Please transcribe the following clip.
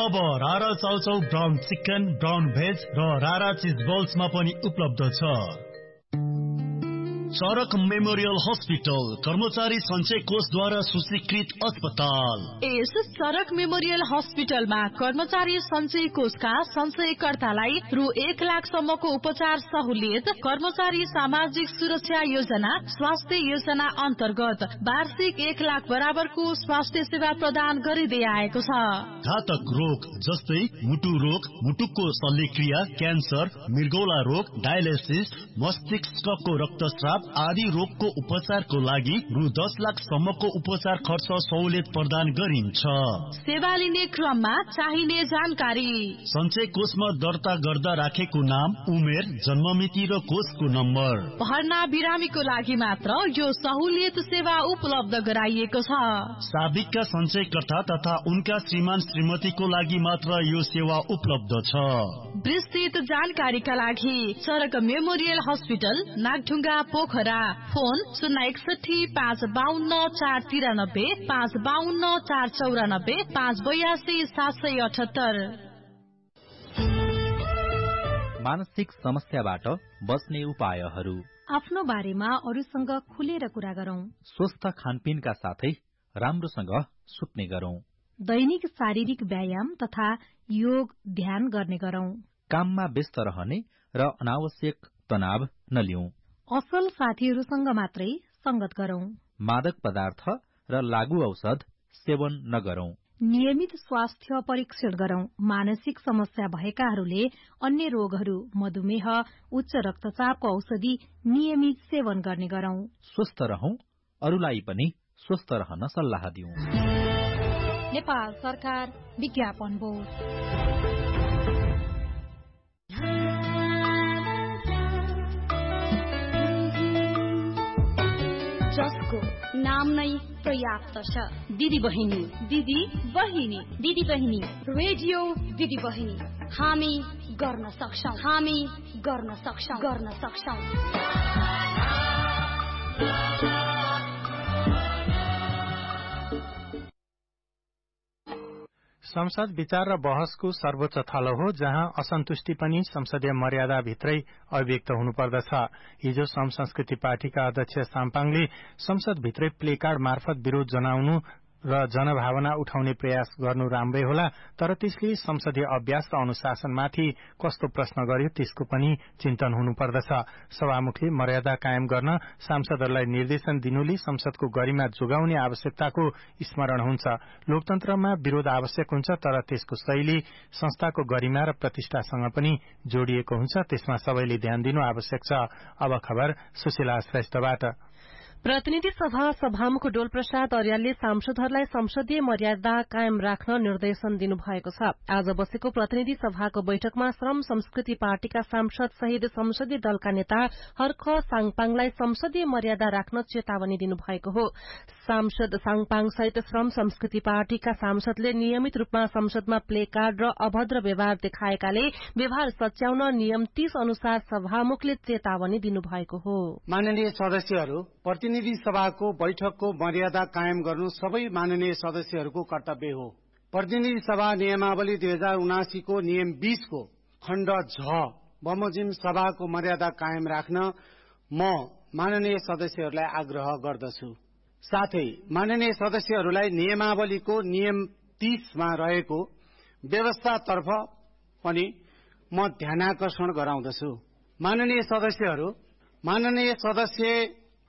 अब रारा chow chow brown chicken, brown veg र रारा चीज बल्समा पनि उपलब्ध छ। सडक मेमोरियल हस्पिटल, कर्मचारी सञ्चय कोषद्वारा सूचीकृत अस्पताल। यस सडक मेमोरियल हस्पिटलमा कर्मचारी सञ्चय कोषका सञ्चयकर्तालाई रु 1 लाख सम्मको उपचार सहुलियत, कर्मचारी सामाजिक सुरक्षा योजना, स्वास्थ्य योजना अन्तर्गत वार्षिक 1 लाख बराबरको स्वास्थ्य सेवा प्रदान गरिँदै आएको छ। घातक रोग जस्तै मुटु रोग, मुटुको शल्यक्रिया, क्यान्सर, मृगौला रोग, डायलिसिस, मस्तिष्कको रक्तस्राव आदि रोगको उपचारको लागि रु 10 लाख सम्मको उपचार खर्च सहुलियत प्रदान गरिन्छ। सेवा लिने क्रममा चाहिने जानकारी: सञ्चय कोषमा दर्ता गर्दा राखेको नाम, उमेर, जन्ममिति र कोषको नम्बर। भर्ना बिरामीको लागि मात्र यो सहुलियत सेवा उपलब्ध गराइएको छ। साबिकका सञ्चयकर्ता तथा उनका श्रीमान श्रीमतीको लागि मात्र यो सेवा उपलब्ध छ। विस्तृत जानकारीका लागि सडक memorial hospital, Nagdhunga, Pokhara. Phone 061 552 493 552 494 582 778। मानसिक समस्याबाट बच्ने उपायहरू। आफ्नो बारेमा अरूसँग खुलेर कुरा गरौं। स्वस्थ खानपिनका साथै राम्रोसँग सुत्ने गरौं। दैनिक शारीरिक व्यायाम तथा योग ध्यान गर्ने गरौं। काममा व्यस्त रहने र अनावश्यक तनाव नलिउँ। असल साथीहरूसँग मात्रै संगत गरौं। मादक पदार्थ र लागू औषध सेवन नगरौं। नियमित स्वास्थ्य परीक्षण गरौं। मानसिक समस्या भएकाहरूले अन्य रोगहरू, मधुमेह, उच्च रक्तचापको औषधि नियमित सेवन गर्ने गरौं। स्वस्थ रहौं, अरूलाई पनि स्वस्थ रहन सल्लाह दिउँ। नेपाल सरकार विज्ञापन बोर्ड। जसको नाम नै पर्याप्त छ। दिदी बहिनी, दिदी बहिनी, दिदी बहिनी, रेडियो दिदी बहिनी। हामी गर्न सक्छौं, हामी गर्न सक्छौं, गर्न सक्छौं। संसद विचार र बहसको सर्वोच्च थलो हो, जहाँ असन्तुष्टि पनि संसदीय मर्यादा भित्रै अभिव्यक्त हुनुपर्दछ। हिजो सम संस्कृति पार्टीका अध्यक्ष साम्पाङले संसद भित्रै प्लेकार्ड मार्फत विरोध जनाउनु र जनभावना उठाउने प्रयास गर्नु राम्रै होला, तर त्यसले संसदीय अभ्यास र अनुशासनमाथि कस्तो प्रश्न गर्यो त्यसको पनि चिन्तन हुनुपर्दछ। सभामुखले मर्यादा कायम गर्न सांसदहरूलाई निर्देशन दिनुले संसदको गरिमा जोगाउने आवश्यकताको स्मरण हुन्छ। लोकतन्त्रमा विरोध आवश्यक हुन्छ, तर त्यसको शैली संस्थाको गरिमा र प्रतिष्ठासँग पनि जोडिएको हुन्छ। त्यसमा सबैले ध्यान दिनु आवश्यक छ। अब खबर सुशीला श्रेष्ठबाट। प्रतिनिधि सभा सभामुख डोलप्रसाद अर्यालले सांसदहरूलाई संसदीय मर्यादा कायम राख्न निर्देशन दिनुभएको छ। आज बसेको प्रतिनिधि सभाको बैठकमा श्रम संस्कृति पार्टीका सांसद सहित संसदीय दलका नेता हर्ख साङपाङलाई संसदीय मर्यादा राख्न चेतावनी दिनुभएको हो। सांसद साङपाङ सहित श्रम संस्कृति पार्टीका सांसदले नियमित रूपमा संसदमा प्लेकार्ड र अभद्र व्यवहार देखाएकाले व्यवहार सच्याउन नियम 30 अनुसार सभामुखले चेतावनी दिनुभएको हो। माननीय सदस्यहरू, प्रतिनिधि सभाको बैठकको मर्यादा कायम गर्नु सबै माननीय सदस्यहरूको कर्तव्य हो। प्रतिनिधि सभा नियमावली 2079 को नियम 20 को खण्ड झ बमोजिम सभाको मर्यादा कायम राख्न म माननीय सदस्यहरूलाई आग्रह गर्दछु। साथै माननीय सदस्यहरूलाई नियमावलीको नियम 30 मा रहेको व्यवस्थातर्फ पनि म ध्यानाकर्षण गराउँदछु। माननीय सदस्य